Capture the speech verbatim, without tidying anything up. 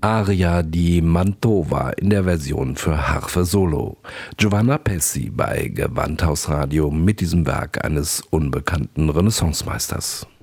Aria di Mantova in der Version für Harfe Solo. Giovanna Pessi bei Gewandhaus Radio mit diesem Werk eines unbekannten Renaissancemeisters.